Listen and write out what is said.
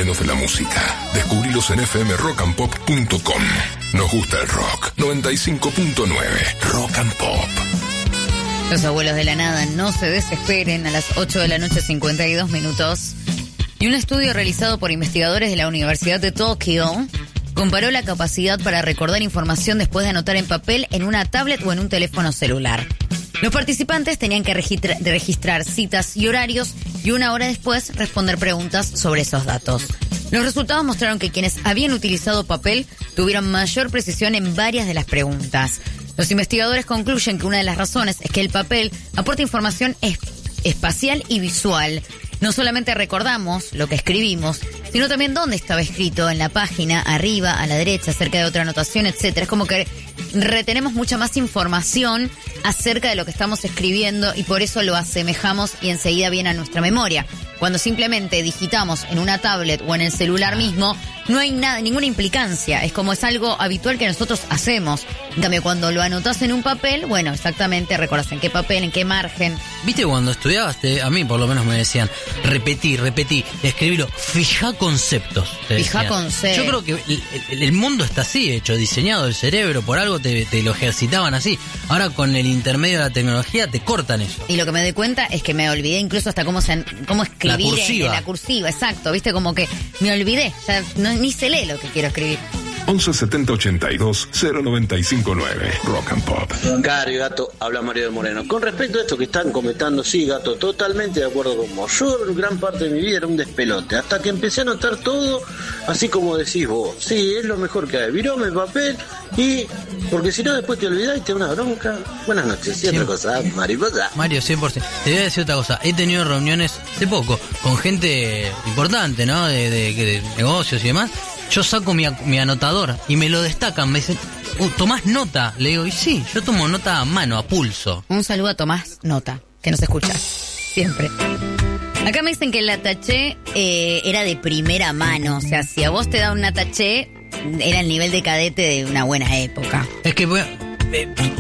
morenos de la música. Descubrilos en fmrockandpop.com. Nos gusta el rock. 95.9 Rock and Pop. Los abuelos de la nada, no se desesperen. A las 8 de la noche, 52 minutos. Y un estudio realizado por investigadores de la Universidad de Tokio comparó la capacidad para recordar información después de anotar en papel en una tablet o en un teléfono celular. Los participantes tenían que registrar citas y horarios y una hora después responder preguntas sobre esos datos. Los resultados mostraron que quienes habían utilizado papel tuvieron mayor precisión en varias de las preguntas. Los investigadores concluyen que una de las razones es que el papel aporta información espacial y visual. No solamente recordamos lo que escribimos, sino también dónde estaba escrito, en la página, arriba, a la derecha, cerca de otra anotación, etcétera. Es como que retenemos mucha más información acerca de lo que estamos escribiendo y por eso lo asemejamos y enseguida viene a nuestra memoria. Cuando simplemente digitamos en una tablet o en el celular mismo, no hay ninguna implicancia. Es como es algo habitual que nosotros hacemos. En cambio, cuando lo anotás en un papel, bueno, exactamente recordás en qué papel, en qué margen. ¿Viste cuando estudiabas? A mí por lo menos me decían, repetí, escribilo, fijá conceptos. Fijá conceptos. Yo creo que el mundo está así hecho, diseñado, el cerebro, por algo te lo ejercitaban así. Ahora con el intermedio de la tecnología te cortan eso. Y lo que me doy cuenta es que me olvidé incluso hasta cómo escribir en la cursiva, exacto, viste, como que me olvidé, ya ni se lee lo que quiero escribir. 11 70 82 095 9 Rock and Pop. Cari, Gato, habla Mario de Moreno. Con respecto a esto que están comentando, sí, Gato, totalmente de acuerdo con vos. Yo gran parte de mi vida era un despelote, hasta que empecé a notar todo, así como decís vos. Sí, es lo mejor que hay. Virome, papel y... porque si no después te olvidás y te da una bronca. Buenas noches. Y otra cosa, mariposa. Mario, 100%. Te voy a decir otra cosa. He tenido reuniones hace poco con gente importante, ¿no? De negocios y demás. Yo saco mi anotador y me lo destacan. Me dicen, ¿tomás nota? Le digo, y sí, yo tomo nota a mano, a pulso. Un saludo a Tomás Nota, que nos escucha siempre. Acá me dicen que el ataché era de primera mano. O sea, si a vos te da un ataché, era el nivel de cadete de una buena época. Es que